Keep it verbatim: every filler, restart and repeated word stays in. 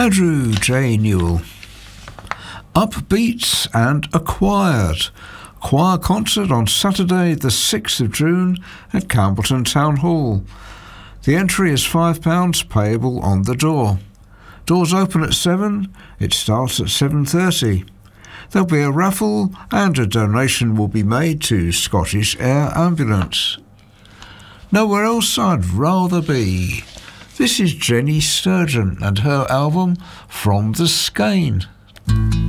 Andrew J. Newell. Upbeat and Acquired. Choir concert on Saturday the sixth of June at Campbellton Town Hall. The entry is five pounds payable on the door. Doors open at seven, it starts at seven thirty. There'll be a raffle and a donation will be made to Scottish Air Ambulance. Nowhere else I'd rather be. This is Jenny Sturgeon and her album From the Skein.